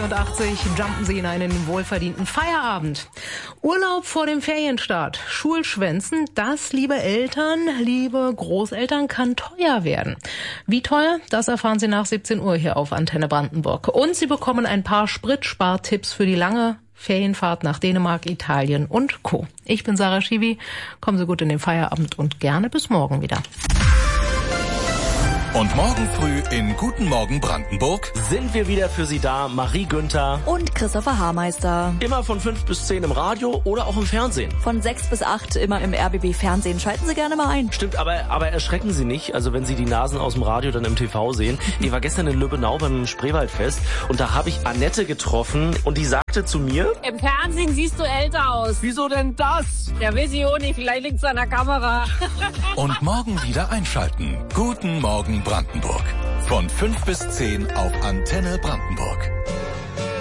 jumpen Sie in einen wohlverdienten Feierabend. Urlaub vor dem Ferienstart, Schulschwänzen, das, liebe Eltern, liebe Großeltern, kann teuer werden. Wie teuer? Das erfahren Sie nach 17 Uhr hier auf Antenne Brandenburg. Und Sie bekommen ein paar Spritspartipps für die lange Ferienfahrt nach Dänemark, Italien und Co. Ich bin Sarah Schiwi. Kommen Sie gut in den Feierabend und gerne bis morgen wieder. Und morgen früh in Guten Morgen Brandenburg sind wir wieder für Sie da, Marie Günther und Christopher Haarmeister. Immer von 5 bis 10 im Radio oder auch im Fernsehen. Von 6 bis 8 immer im RBB Fernsehen. Schalten Sie gerne mal ein. Stimmt, aber erschrecken Sie nicht, also wenn Sie die Nasen aus dem Radio dann im TV sehen. Ich war gestern in Lübbenau beim Spreewaldfest und da habe ich Annette getroffen und die sagte zu mir: Im Fernsehen siehst du älter aus. Wieso denn das? Ja, weiß ich auch nicht, vielleicht liegt's an der Kamera. Und morgen wieder einschalten. Guten Morgen Brandenburg. Von 5 bis 10 auf Antenne Brandenburg.